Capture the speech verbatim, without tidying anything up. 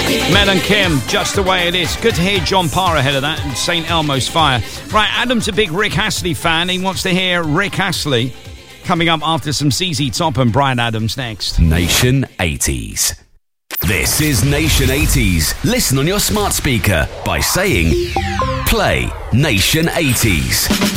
Mel and Kim, Just the Way It Is. Good to hear John Parr ahead of that and Saint Elmo's Fire. Right, Adam's a big Rick Astley fan. He wants to hear Rick Astley coming up after some Z Z Top and Bryan Adams next. Nation eighties. This is Nation eighties. Listen on your smart speaker by saying, play Nation eighties.